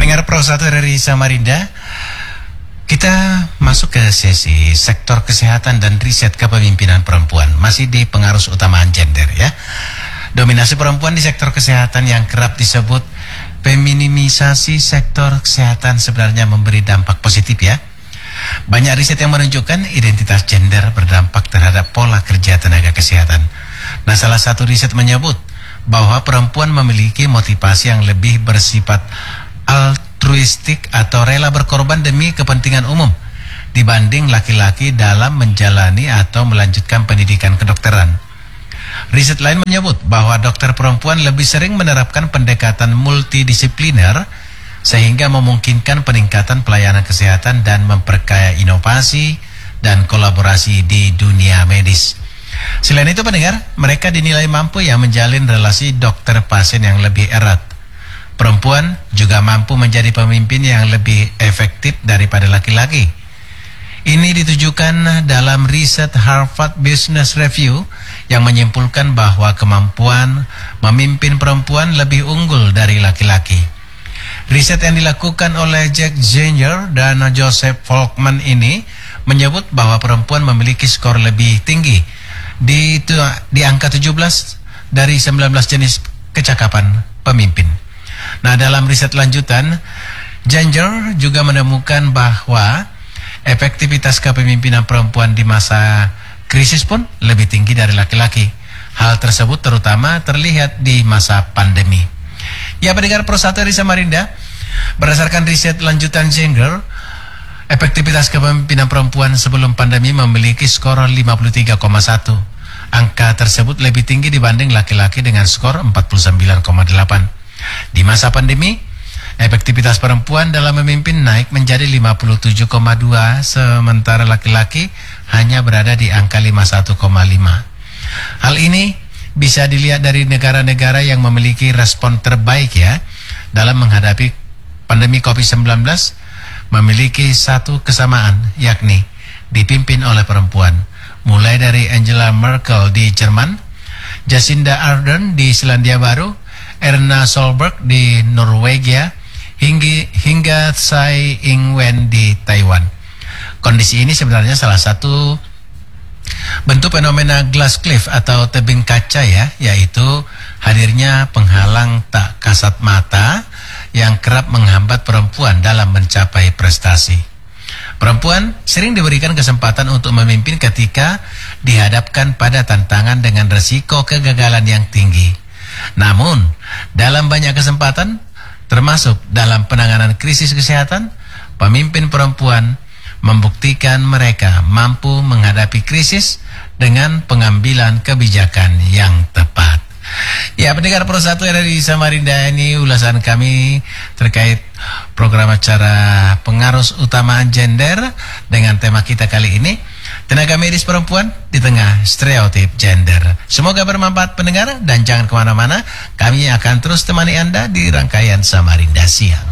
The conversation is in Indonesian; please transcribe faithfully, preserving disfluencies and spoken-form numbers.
Pendengar Pro satu dari Samarinda, kita masuk ke sesi sektor kesehatan dan riset kepemimpinan perempuan. Masih di pengaruh utamaan gender ya. Dominasi perempuan di sektor kesehatan yang kerap disebut feminimisasi sektor kesehatan sebenarnya memberi dampak positif ya. Banyak riset yang menunjukkan identitas gender berdampak terhadap pola kerja tenaga kesehatan. Nah, salah satu riset menyebut bahwa perempuan memiliki motivasi yang lebih bersifat altruistik atau rela berkorban demi kepentingan umum dibanding laki-laki dalam menjalani atau melanjutkan pendidikan kedokteran. Riset lain menyebut bahwa dokter perempuan lebih sering menerapkan pendekatan multidisipliner sehingga memungkinkan peningkatan pelayanan kesehatan dan memperkaya inovasi dan kolaborasi di dunia medis. Selain itu pendengar, mereka dinilai mampu ya menjalin relasi dokter pasien yang lebih erat. Perempuan juga mampu menjadi pemimpin yang lebih efektif daripada laki-laki. Ini ditujukan dalam riset Harvard Business Review yang menyimpulkan bahwa kemampuan memimpin perempuan lebih unggul dari laki-laki. Riset yang dilakukan oleh Jack Zenger dan Joseph Folkman ini menyebut bahwa perempuan memiliki skor lebih tinggi di, di angka tujuh belas dari sembilan belas jenis kecakapan pemimpin. Nah, dalam riset lanjutan, Zenger juga menemukan bahwa efektivitas kepemimpinan perempuan di masa krisis pun lebih tinggi dari laki-laki. Hal tersebut terutama terlihat di masa pandemi. Ya, pendengar Pro satu dari Samarinda, berdasarkan riset lanjutan Zenger, efektivitas kepemimpinan perempuan sebelum pandemi memiliki skor lima puluh tiga koma satu. Angka tersebut lebih tinggi dibanding laki-laki dengan skor empat puluh sembilan koma delapan. Di masa pandemi, efektivitas perempuan dalam memimpin naik menjadi lima puluh tujuh koma dua, sementara laki-laki hanya berada di angka lima puluh satu koma lima. Hal ini bisa dilihat dari negara-negara yang memiliki respon terbaik ya dalam menghadapi pandemi covid sembilan belas, memiliki satu kesamaan, yakni dipimpin oleh perempuan. Mulai dari Angela Merkel di Jerman, Jacinda Ardern di Selandia Baru, Erna Solberg di Norwegia, hingga, hingga Tsai Ing-wen di Taiwan. Kondisi ini sebenarnya salah satu bentuk fenomena glass cliff atau tebing kaca ya, yaitu hadirnya penghalang tak kasat mata yang kerap menghambat perempuan dalam mencapai prestasi. Perempuan sering diberikan kesempatan untuk memimpin ketika dihadapkan pada tantangan dengan resiko kegagalan yang tinggi. Namun, dalam banyak kesempatan, termasuk dalam penanganan krisis kesehatan, pemimpin perempuan membuktikan mereka mampu menghadapi krisis dengan pengambilan kebijakan yang tepat. Ya, pendengar Pro satu dari Samarinda, ini ulasan kami terkait program acara pengaruh utamaan gender dengan tema kita kali ini, tenaga medis perempuan di tengah stereotip gender. Semoga bermanfaat pendengar dan jangan kemana-mana, kami akan terus temani Anda di rangkaian Samarinda Siang.